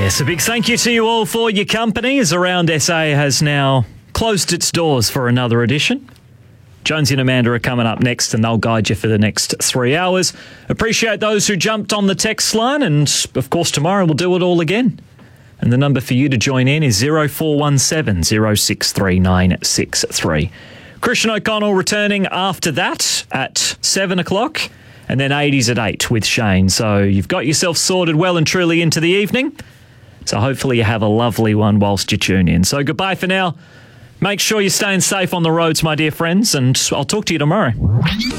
Yes, a big thank you to you all for your company as Around SA has now closed its doors for another edition. Jonesy and Amanda are coming up next and they'll guide you for the next 3 hours. Appreciate those who jumped on the text line, and of course tomorrow we'll do it all again. And the number for you to join in is 0417 063963. Christian O'Connell returning after that at 7 o'clock, and then 80s at 8 with Shane. So you've got yourself sorted well and truly into the evening. So hopefully you have a lovely one whilst you tune in. So goodbye for now. Make sure you're staying safe on the roads, my dear friends, and I'll talk to you tomorrow.